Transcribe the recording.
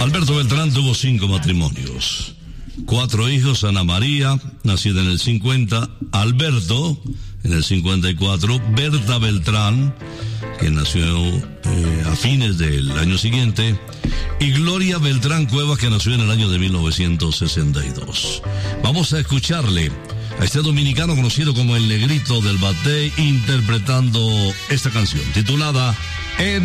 Alberto Beltrán tuvo 5 matrimonios, 4 hijos: Ana María, nacida en el 50, Alberto en el 54, Berta Beltrán, que nació a fines del año siguiente, y Gloria Beltrán Cuevas, que nació en el año de 1962. Vamos a escucharle a este dominicano conocido como el Negrito del Batey interpretando esta canción titulada